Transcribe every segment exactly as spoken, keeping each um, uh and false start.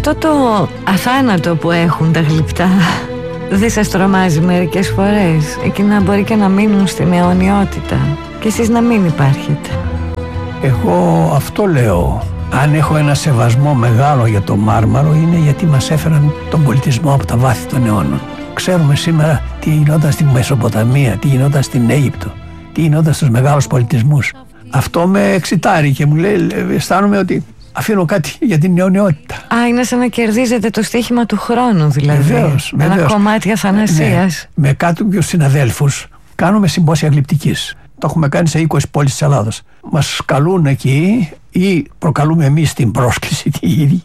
Αυτό το αθάνατο που έχουν τα γλυπτά δεν σας τρομάζει μερικές φορές? Εκείνα μπορεί και να μείνουν στην αιωνιότητα και εσείς να μην υπάρχετε. Εγώ αυτό λέω. Αν έχω ένα σεβασμό μεγάλο για το Μάρμαρο, είναι γιατί μας έφεραν τον πολιτισμό από τα βάθη των αιώνων. Ξέρουμε σήμερα τι γινόταν στη Μεσοποταμία, τι γινόταν στην Αίγυπτο, τι γινόταν στους μεγάλους πολιτισμούς. Αυτό με εξητάρει και μου λέει, αισθάνομαι ότι αφήνω κάτι για την αιωνιότητα. Α, είναι σαν να κερδίζετε το στοίχημα του χρόνου, δηλαδή. Βεβαίως, ένα βεβαίως. κομμάτι αθανασίας. Ναι, με κάποιους συναδέλφους κάνουμε συμπόσια γλυπτικής. Το έχουμε κάνει σε είκοσι πόλεις της Ελλάδος. Μας καλούν εκεί ή προκαλούμε εμείς την πρόσκληση τη ίδια.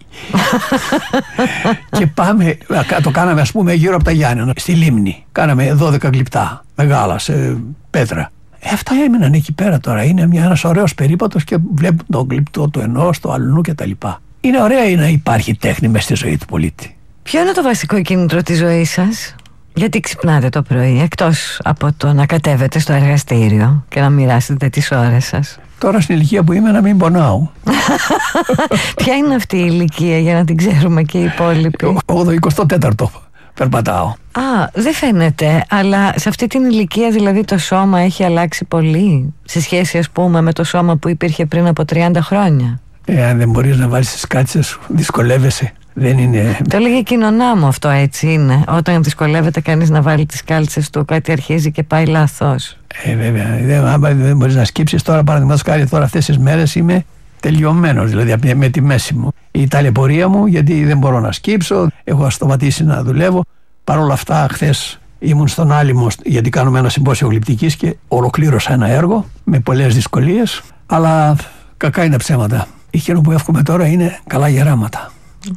Και πάμε, το κάναμε ας πούμε γύρω από τα Γιάννενα, στη Λίμνη. Κάναμε δώδεκα γλυπτά, μεγάλα, σε πέτρα. Ε, αυτά έμειναν εκεί πέρα τώρα. Είναι μια, ένας ωραίος περίπατος και βλέπουν το γλυπτό του ενός, του αλλού κτλ. Είναι ωραία να υπάρχει τέχνη μες στη ζωή του πολίτη. Ποιο είναι το βασικό κίνητρο της ζωής σας? Γιατί ξυπνάτε το πρωί, εκτός από το να κατέβετε στο εργαστήριο και να μοιράσετε τις ώρες σας? Τώρα στην ηλικία που είμαι να μην πονάω. Ποια είναι αυτή η ηλικία για να την ξέρουμε και οι υπόλοιποι? Εγώ το εικοστό τέταρτο περπατάω. Α, δεν φαίνεται, αλλά σε αυτή την ηλικία δηλαδή το σώμα έχει αλλάξει πολύ σε σχέση ας πούμε με το σώμα που υπήρχε πριν από τριάντα χρόνια. Εάν δεν μπορείς να βάλεις τις κάλτσες σου, δυσκολεύεσαι. Δεν είναι... Το έλεγε η κοινωνά μου αυτό, έτσι είναι. Όταν δυσκολεύεται κανείς να βάλει τις κάλτσες του, κάτι αρχίζει και πάει λάθος. Ε, βέβαια. Δεν, άμα δεν μπορείς να σκύψεις τώρα, παραδείγματος χάρη, τώρα αυτές τις μέρες είμαι τελειωμένος, δηλαδή με τη μέση μου. Η ταλαιπωρία μου, γιατί δεν μπορώ να σκύψω, έχω σταματήσει να δουλεύω. Παρ' όλα αυτά, χθες ήμουν στον Άλυμο, γιατί κάνουμε ένα συμπόσιο γλυπτικής και ολοκλήρωσα ένα έργο με πολλές δυσκολίες. Αλλά κακά είναι ψέματα. Εκείνο που εύχομαι τώρα είναι καλά γεράματα.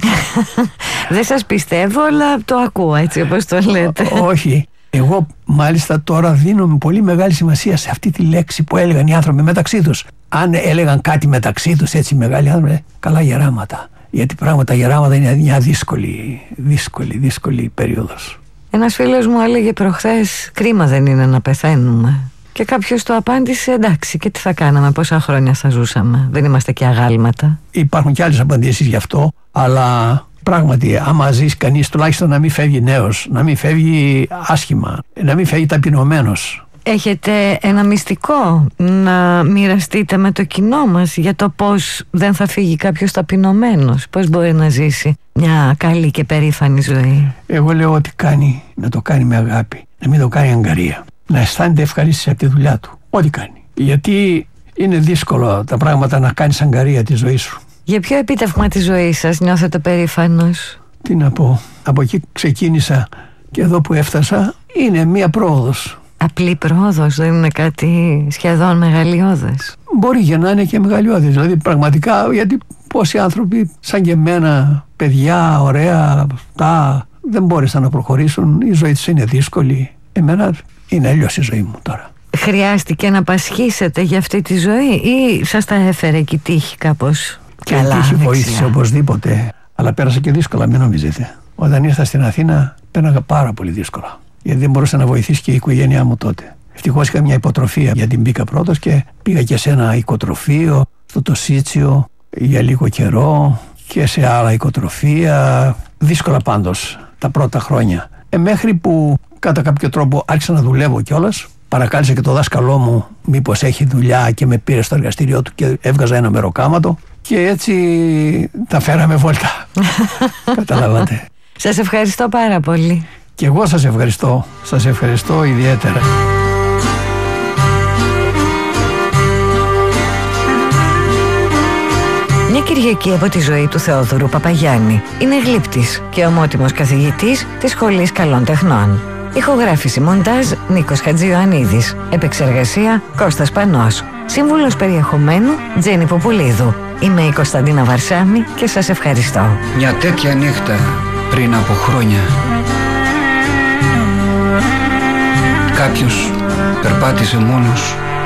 Δεν σας πιστεύω, αλλά το ακούω έτσι όπως το λέτε. Όχι. Εγώ μάλιστα τώρα δίνω με πολύ μεγάλη σημασία σε αυτή τη λέξη που έλεγαν οι άνθρωποι μεταξύ τους. Αν έλεγαν κάτι μεταξύ τους έτσι μεγάλοι άνθρωποι, καλά γεράματα. Γιατί πράγματι τα γεράματα είναι μια δύσκολη, δύσκολη, δύσκολη περίοδος. Ένας φίλος μου έλεγε προχθές, κρίμα δεν είναι να πεθαίνουμε. Και κάποιος το απάντησε, εντάξει, και τι θα κάναμε, πόσα χρόνια θα ζούσαμε, δεν είμαστε και αγάλματα. Υπάρχουν και άλλες απαντήσεις γι' αυτό, αλλά πράγματι άμα ζεις κανείς τουλάχιστον να μην φεύγει νέος, να μην φεύγει άσχημα, να μην φεύγει ταπεινωμένος. Έχετε ένα μυστικό να μοιραστείτε με το κοινό μας για το πώς δεν θα φύγει κάποιος ταπεινωμένος, πώς μπορεί να ζήσει μια καλή και περήφανη ζωή? Εγώ λέω ότι κάνει, να το κάνει με αγάπη, να μην το κάνει αγκαρία. Να αισθάνεται ευχαρίστηση από τη δουλειά του. Ό,τι κάνει. Γιατί είναι δύσκολο τα πράγματα να κάνεις αγκαρία τη ζωή σου. Για ποιο επίτευγμα της ζωής σας νιώθετε περήφανος? Τι να πω. Από εκεί ξεκίνησα και εδώ που έφτασα είναι μία πρόοδος. Απλή πρόοδος, δεν είναι κάτι σχεδόν μεγαλειώδες? Μπορεί και να είναι και μεγαλειώδες. Δηλαδή πραγματικά, γιατί πόσοι άνθρωποι σαν και εμένα, παιδιά, ωραία, αυτά, δεν μπόρεσαν να προχωρήσουν. Η ζωή τους είναι δύσκολη. Εμένα είναι αλλιώς η ζωή μου τώρα. Χρειάστηκε να πασχίσετε για αυτή τη ζωή ή σας τα έφερε και η τύχη κάπως? Και η τύχη βοήθησε οπωσδήποτε. Αλλά πέρασα και δύσκολα, μην νομίζετε. Όταν ήρθα στην Αθήνα πέραγα πάρα πολύ δύσκολα. Γιατί δεν μπορούσα να βοηθήσει και η οικογένειά μου τότε. Ευτυχώς είχα μια υποτροφία, γιατί μπήκα πρώτος και πήγα και σε ένα οικοτροφείο στο Τοσίτσιο για λίγο καιρό και σε άλλα οικοτροφεία. Δύσκολα πάντως τα πρώτα χρόνια. Ε, μέχρι που κατά κάποιο τρόπο άρχισα να δουλεύω κιόλας. Παρακάλεσα και το δάσκαλό μου μήπως έχει δουλειά και με πήρε στο εργαστήριό του και έβγαζα ένα μεροκάματο και έτσι τα φέραμε βόλτα. Καταλάβατε. Σας ευχαριστώ πάρα πολύ. Και εγώ σας ευχαριστώ. Σας ευχαριστώ ιδιαίτερα. Μια Κυριακή από τη ζωή του Θεόδωρου Παπαγιάννη. Είναι γλύπτης και ομότιμος καθηγητής της Σχολής Καλών Τεχνών. Ηχογράφηση μοντάζ Νίκος Χατζιωαννίδης. Επεξεργασία Κώστας Πανός. Σύμβουλος περιεχομένου Τζένι Ποπουλίδου. Είμαι η Κωνσταντίνα Βαρσάμη και σας ευχαριστώ. Μια τέτοια νύχτα πριν από χρόνια κάποιος περπάτησε μόνος